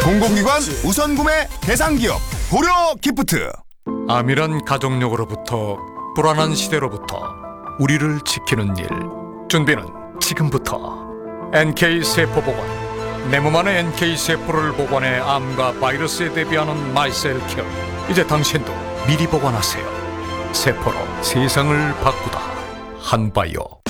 공공기관 우선구매 대상기업 고려기프트. 암이란 가족력으로부터 불안한 시대로부터 우리를 지키는 일. 준비는 지금부터. NK세포보관, 내 몸 안의 NK세포를 보관해 암과 바이러스에 대비하는 마이셀케어. 이제 당신도 미리 보관하세요. 세포로 세상을 바꾸다. 한바이오.